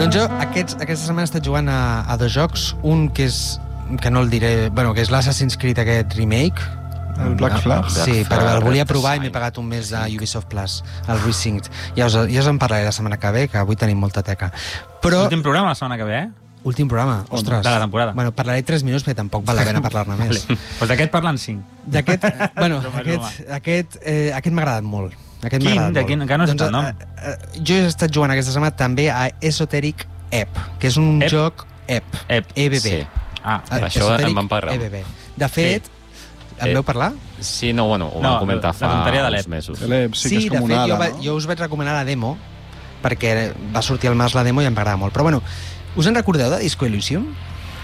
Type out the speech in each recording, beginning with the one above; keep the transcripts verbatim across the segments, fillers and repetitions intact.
Doncs jo aquests, aquesta setmana he estat jugant a, a dos jocs. Un que és, que no el diré, bueno, que és l'Assassin's Creed aquest remake. El Black Flag? Sí, però el volia provar i m'he pagat un mes de Ubisoft Plus, el Resynced. Ja us, ja us en parlaré la setmana que ve, que avui tenim molta teca. Però... L'últim programa la setmana que ve, eh? Últim programa, ostres. De la temporada. Bueno, parlaré tres minuts, perquè tampoc val la pena parlar-ne més. Vale. Pues d'aquest parlen cinc. D'aquest, bueno, Broma, aquest, aquest, eh, aquest m'ha agradat molt. Aquest Quin? m'ha agradat De molt. quin? Encara no sé el nom. Eh, eh, jo he estat jugant aquesta setmana també a Esoteric Ebb, que és un Ebb? joc Ebb, Ebb. E B B. Sí. Ah, Eh, Això Esoteric en vam parlar. E B B. De fet, en Eh, veu parlar? Sí, no, bueno, ho No, vam comentar la fa tonteria de uns l'E P. mesos. L'E P sí que és de com fet, una jo, ala, va, no? jo us vaig recomanar la demo, perquè va sortir al març la demo i em va agradar molt. Però bueno, us en recordeu de Disco Elysium?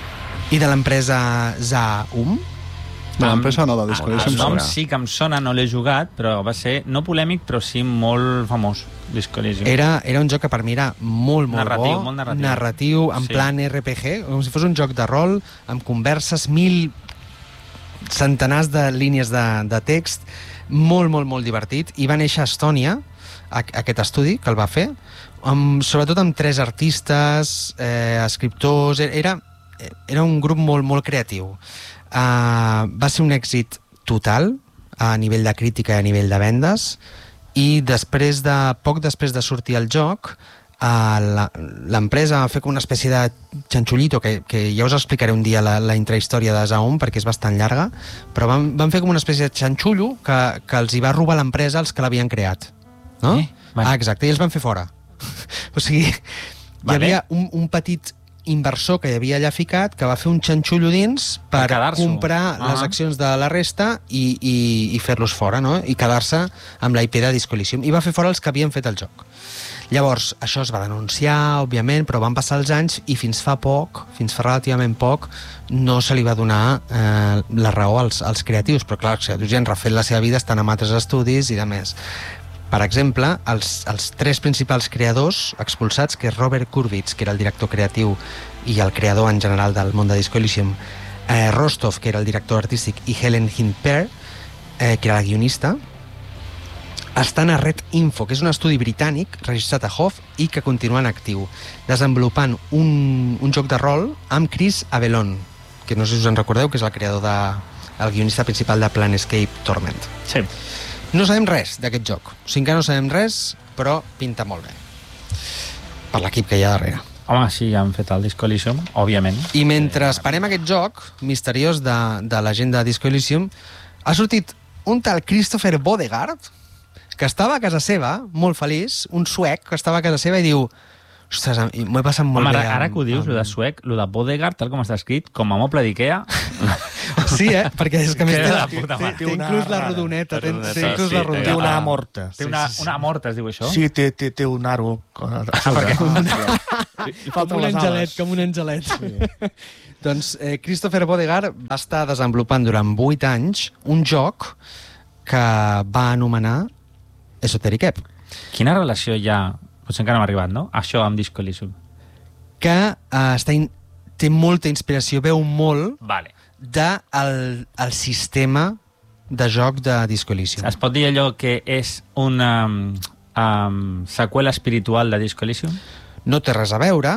I de l'empresa Zaum? De l'empresa no, de Disco El Elysium. nom sona. sí que em sona, no l'he jugat, però va ser no polèmic, però sí molt famós, Disco Elysium. Era, era un joc que per mi era molt, molt Narratiu, bo. molt narratiu. narratiu, en Sí. plan R P G, com si fos un joc de rol, amb converses, mil centenars de línies de, de text, molt, molt, molt divertit. I va néixer a Estònia, a, aquest estudi que el va fer, amb, sobretot amb tres artistes, eh, escriptors... Era, era un grup molt, molt creatiu. Uh, va ser un èxit total a nivell de crítica i a nivell de vendes, i després de, poc després de sortir el joc, uh, l'empresa va fer com una espècie de xanxullito, que, que ja us explicaré un dia la, la intrahistòria de Zaum, perquè és bastant llarga, però van, van fer com una espècie de xanxullo que, que els hi va robar l'empresa els que l'havien creat. No? Eh? Vale. Ah, exacte, i els van fer fora. O sigui, hi Vale. havia un, un petit inversor que hi havia allà ficat, que va fer un xanxullo dins per, Per quedar-s'ho. comprar Ah. les accions de la resta i, i, i fer-los fora, no? I quedar-se amb la I P de Disco Elysium. I va fer fora els que havien fet el joc. Llavors, això es va denunciar, òbviament, però van passar els anys i fins fa poc, fins fa relativament poc, no se li va donar eh, la raó als, als creatius. Però clar, els creatius ja han refet la seva vida, estan amb altres estudis i de més. Per exemple, els, els tres principals creadors expulsats, que és Robert Kurwitz, que era el director creatiu i el creador en general del món de Disco Elysium, eh, Rostov, que era el director artístic, i Helen Hindper, eh, que era la guionista, estan a Red Info, que és un estudi britànic registrat a Hof i que continua en actiu, desenvolupant un, un joc de rol amb Chris Avellone, que no sé si us en recordeu, que és el creador de, el guionista principal de Planescape Torment. Sí. No sabem res d'aquest joc. O sigui, encara no sabem res, però pinta molt bé. Per l'equip que hi ha darrere. Home, sí, han fet el Disco Elysium, òbviament. I mentre esperem aquest joc misteriós de, de la gent de Disco Elysium, ha sortit un tal Christopher Bodegard, que estava a casa seva, molt feliç, un suec que estava a casa seva i diu: ostres, m'ho he passat molt Home, bé. ara, ara que ho dius, amb... lo de suec, lo de Bodegard, tal com està escrit, com a moble d'Ikea... Sí, eh? Perquè és que a més Que té, de té, puta té, mare. té inclús la rodoneta. Té, té inclús la sí, rodoneta. Té una amorta. Té una, una morta, es diu això? Sí, té, té, té un aro. Ah, perquè- Com un angelet, com un angelet. Sí. Doncs eh, Christopher Bodegard va estar desenvolupant durant vuit anys un joc que va anomenar Esoteric Ebb, Quina relació hi ha, potser encara no hem arribat, no? Això amb Disco Elysium. que eh, està in, té molta inspiració, veu molt Vale. del el, el sistema de joc de Disco Elysium. Es pot dir allò que és una um, seqüela espiritual de Disco Elysium? No té res a veure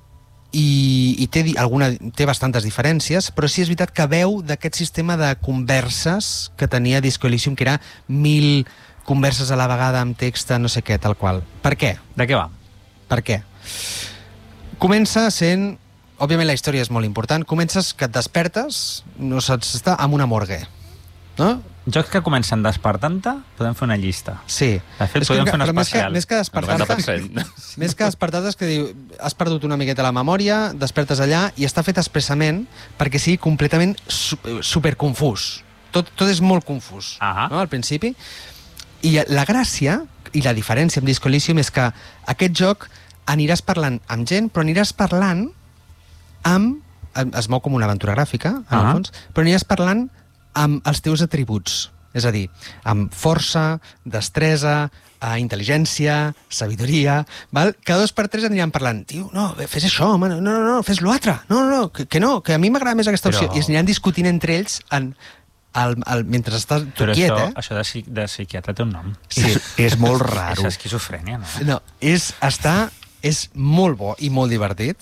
i, i té, di- alguna, té bastantes diferències, però sí és veritat que veu d'aquest sistema de converses que tenia Disco Elysium, que era mil converses a la vegada amb text, no sé què, tal qual. Per què? De què va? Per què? Comença sent... Òbviament la història és molt important. Comences que et despertes, no saps estar, amb una morgue. No? Jocs que comencen despertant-te, podem fer una llista. Sí. De fet, És podem que, fer un però més que, especial. més que noventa per despertar-te... cent. Més que despertar-te és que diu, has perdut una miqueta la memòria, despertes allà i està fet expressament perquè sigui completament su superconfús. Tot, tot és molt confús, Ahà. no, al principi. I la gràcia i la diferència amb Disco Elysium és que aquest joc aniràs parlant amb gent, però aniràs parlant amb... Es mou com una aventura gràfica, en Ahà. el fons, però aniràs parlant amb els teus atributs. És a dir, amb força, destresa, eh, intel·ligència, sabidoria... Val? Cada dos per tres aniran parlant. Tio, no, fes això, home, no, no, no, fes l'altre. No, no, no, que, que no, que a mi m'agrada més aquesta Però- opció. I es aniran discutint entre ells en, el, el, mentre estàs tu Però quiet, això, eh? això de, psi- de psiquiatre té un nom. Sí. És, és molt raro. És esquizofrènia, no? No, és estar és molt bo i molt divertit.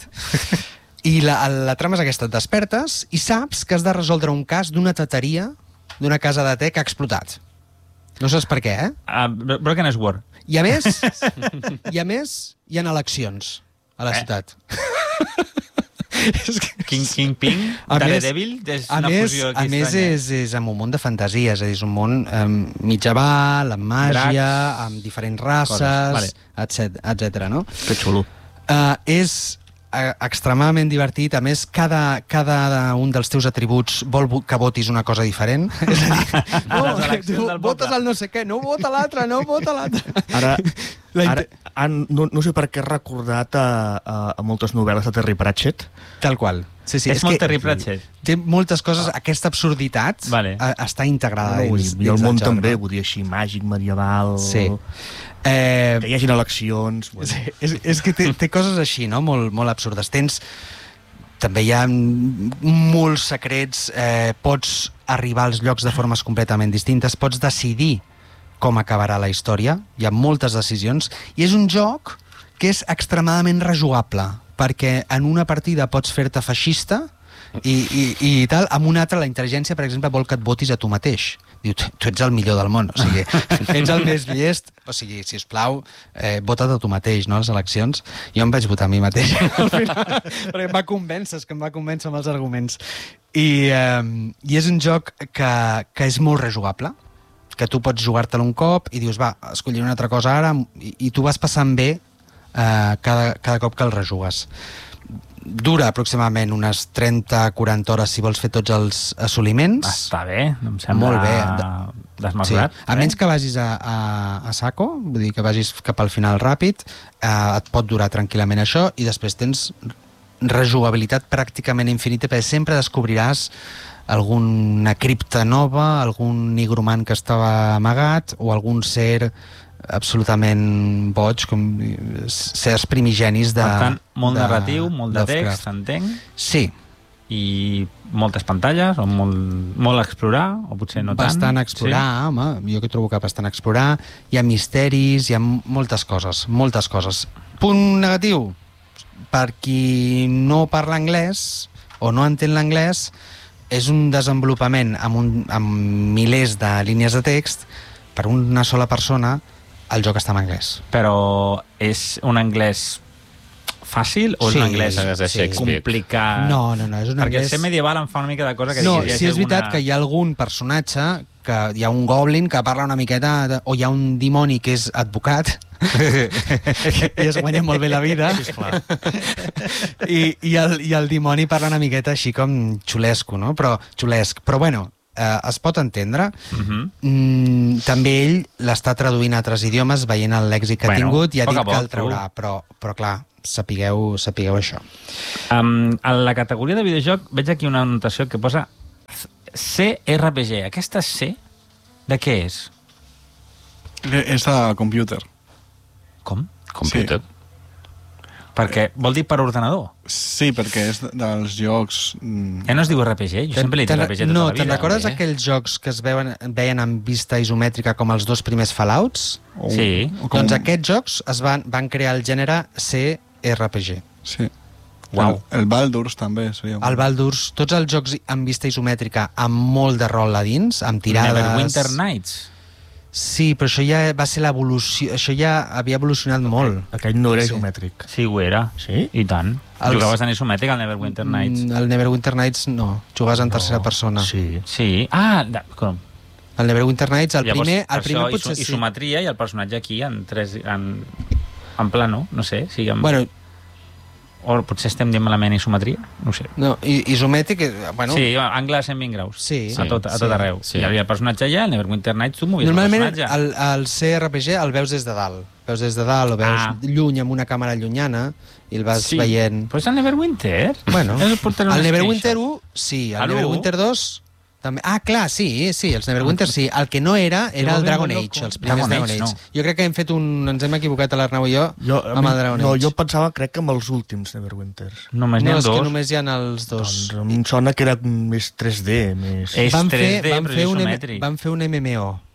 I la, la trama és aquesta, et despertes i saps que has de resoldre un cas d'una teteria, d'una casa de te que ha explotat. No saps per què, eh? Uh, Broken Sword. I a més, i a més, hi ha eleccions a la Eh? ciutat. És que... King, King Ping, A més- Daredevil, és A una més, fusió a aquí més estranya. és, és amb un món de fantasia, és a dir, és un món um, mitjaval, amb màgia, Dracs. amb diferents races, Coses, vale. etc, etcètera, no? Que xulo. Uh, és uh, extremadament divertit. A més, cada, cada un dels teus atributs vol vo- que votis una cosa diferent. És a dir, no, Les eleccions tu del votes poble. el no sé què, no vota l'altre, no vota l'altre. Ara, La ara inte- han, no, no sé per què he recordat a, a, a moltes novel·les de Terry Pratchett. Tal qual. Sí, sí, És molt que Terry Pratchett. té moltes coses, aquesta absurditat Vale. uh, està integrada No, dins, I el dins món del joc, també, no? vull dir així, màgic, medieval... Sí. Eh, Que hi hagin eleccions... Bueno. Sí, és, és que té, té coses així, no? Molt, molt absurdes. Tens... També hi ha molts secrets, eh, pots arribar als llocs de formes completament distintes, pots decidir com acabarà la història, hi ha moltes decisions, i és un joc que és extremadament rejugable, perquè en una partida pots fer-te feixista i, i, i tal, amb una altra la intel·ligència, per exemple, vol que et votis a tu mateix. Diu, tu, tu ets el millor del món, o sigui, ets el més llest, o sigui, sisplau, eh, vota't a tu mateix, no?, a les eleccions. Jo em vaig votar a mi mateix, al final, perquè em va convèncer, és que em va convèncer amb els arguments. I, eh, i és un joc que, que és molt rejugable, que tu pots jugar-te'l un cop i dius, va, escollir una altra cosa ara, i, i tu vas passant bé eh, cada, cada cop que el rejugues. Dura aproximadament unes trenta a quaranta hores si vols fer tots els assoliments. Està bé, em sembla Molt bé. desmesurat. Sí. A menys que vagis a, a, a saco, vull dir que vagis cap al final ràpid, eh, et pot durar tranquil·lament això, i després tens rejugabilitat pràcticament infinita, perquè sempre descobriràs alguna cripta nova, algun nigromant que estava amagat, o algun ser absolutament boig, com sers primigenis de... Per tant, molt de, narratiu, molt de Lovecraft. text, entenc, Sí, i moltes pantalles, o molt, molt a explorar, o potser no tant. bastant a explorar, sí. Home, jo que trobo que bastant a explorar. Hi ha misteris, hi ha moltes coses, moltes coses. Punt negatiu, per qui no parla anglès o no entén l'anglès, és un desenvolupament amb, un, amb milers de línies de text per una sola persona. El joc està en anglès. Però és un anglès fàcil o és Sí, un anglès de sí, Shakespeare. complicat? No, no, no, és un Perquè anglès... el ser medieval em fa una mica de cosa que... No, hi hagi sí és veritat alguna- que hi ha algun personatge, que hi ha un goblin que parla una miqueta, de, o hi ha un dimoni que és advocat, i es guanya molt bé la vida, I, i, el, i el dimoni parla una miqueta així com xulesco, no? Però, xulesc. Però bueno, eh, es pot entendre. Mhm. Mm, també ell l'està traduint a altres idiomes, veient el lèxic que Bueno, ha tingut, i ha poc dit a que poc, el traurà, però, però clar, sapigueu, sapigueu això. Um, a la categoria de videojoc veig aquí una anotació que posa C R P G. Aquesta C, de què és? És de computer. Com? Computer. Perquè vol dir per ordenador. Sí, perquè és de- dels jocs... mm, Ja no es diu R P G? Jo sempre li he dit Te'n- R P G tota no, la vida. te'n recordes eh? aquells jocs que es veuen, veien amb vista isomètrica com els dos primers Fallouts? o- Sí. o com- Doncs aquests jocs es van, van crear el gènere C R P G. Sí. Uau. El, el Baldur's també seria... un- El Baldur's, tots els jocs amb vista isomètrica amb molt de rol a dins, amb tirades... Neverwinter Nights. Sí, però això ja va ser l'evolució... Això ja havia evolucionat molt. Aquell no era Sí. isomètric. Sí, ho era. Sí? I tant. Els- Jugaves en isomètric al Neverwinter Nights. Mm, El Neverwinter Nights no, jugaves en tercera persona. Sí. Sí. Ah, de, com? El Neverwinter Nights, el Llavors, primer, per el primer això, potser iso- sí. isometria i el personatge aquí en, tres, en, en plano, no sé. Si en, Bueno, o potser estem dient malament isometria, no ho sé. no, i- isomètric, eh, bueno... Sí, angle a cent vint graus. Sí. a tot, a tot Sí. arreu. Sí. Hi havia el personatge allà, el Neverwinter Nights, tu movies Normalment el personatge. el, el C R P G el veus des de dalt. Veus des de dalt, o veus Ah. lluny amb una càmera llunyana i el vas Sí. veient... Però és el Neverwinter? Bueno, És el porter el un Neverwinter screenshot. u, sí. El Ah, l'u? Neverwinter dos, també. Ah, clar, sí, sí, els Neverwinter sí. El que no era, era el volvemos Dragon loco. Age, els primers Dragon Dragon Age, Age. Jo crec que hem fet un... Ens hem equivocat, a l'Arnau i jo, Jo, a amb mi- el Dragon no, Age. jo pensava, crec que amb els últims Neverwinters. Només n'hi No, ha és dos. que només hi ha els dos. Doncs a mi em sona que era més tres D, més... És Van tres fer, D, van, però fer és un, M- isomètric. van fer un M M O,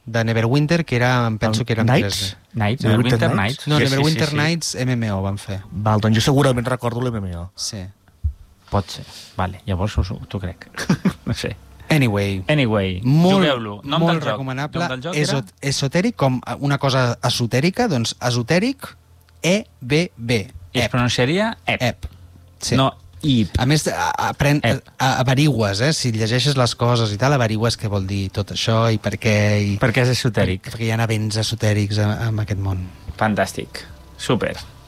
de Neverwinter, que era, em penso que eren Nights? tres. Nights, Neverwinter Winter Nights? Nights. No, Sí, Neverwinter sí, sí, sí. Nights M M O van fer. Val, doncs jo segurament recordo l'M M O. Sí. Pot ser. Vale, llavors ho- t'ho crec. No sé. Anyway, Anyway, molt, jugueu-lo. Nom molt del joc. recomanable. Nom del joc Esot era? esotèric, com una cosa esotèrica, doncs esotèric E B B. I es Ep. pronunciaria Ep. Ep. Sí. No I P. A més, a- aprèn, Ep. a- averigües, eh? Si llegeixes les coses i tal, averigües què vol dir tot això i per què... I, Perquè és esotèric. perquè hi ha events esotèrics a- en aquest món. Fantàstic. Super.